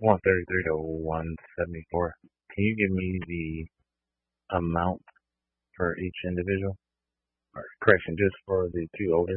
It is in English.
133 to 174. Can you give me the amount for each individual? Or correction, just for the two older.